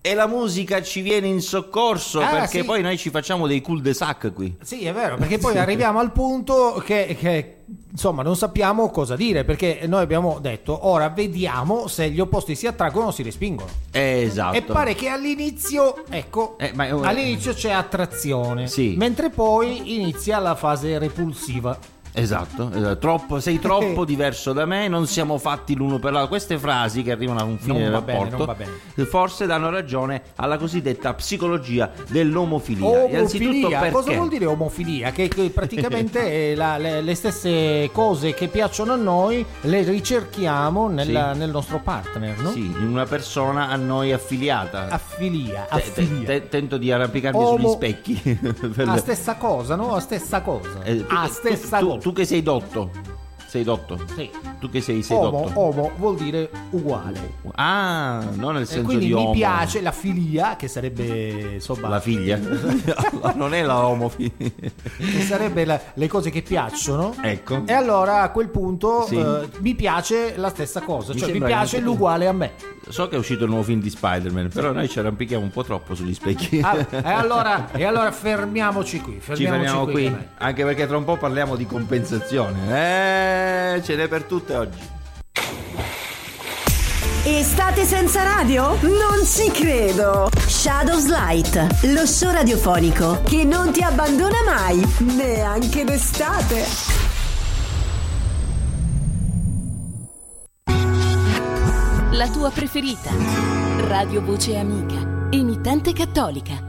e la musica ci viene in soccorso, perché sì. Poi noi ci facciamo dei cul-de-sac qui. Sì, è vero, perché poi arriviamo al punto che insomma non sappiamo cosa dire, perché noi abbiamo detto ora vediamo se gli opposti si attraggono o si respingono. Esatto. E pare che all'inizio, ecco, all'inizio c'è attrazione, sì. mentre poi inizia la fase repulsiva. Esatto. Sei troppo diverso da me, non siamo fatti l'uno per l'altro. Queste frasi che arrivano a un fine del rapporto non va bene. forse danno ragione alla cosiddetta psicologia dell'omofilia. Innanzitutto, perché? Cosa vuol dire omofilia? Che praticamente le stesse cose che piacciono a noi le ricerchiamo nel nostro partner, no? Sì, in una persona a noi affiliata. Affilia. Tento di arrampicarmi sugli specchi. La stessa cosa, no? La stessa cosa. Stessa cosa. Tu che sei dotto. Sei dotto? Sì. Tu che sei dotto? Omo vuol dire uguale. Ah, non nel senso quindi di mi homo. piace la filia, che sarebbe insomma la figlia. Non è la omofilia. Che sarebbe le cose che piacciono. Ecco. E allora a quel punto sì. Mi piace la stessa cosa, cioè mi sembra piace l'uguale a me. So che è uscito il nuovo film di Spider-Man, però noi ci arrampichiamo un po' troppo sugli specchi. E allora fermiamoci qui. Ci fermiamo qui. Anche perché tra un po' parliamo di compensazione. Ce n'è per tutte oggi. Estate senza radio? Non ci credo! Shadows Light, lo show radiofonico che non ti abbandona mai, neanche d'estate. La tua preferita. Radio Voce Amica, emittente cattolica.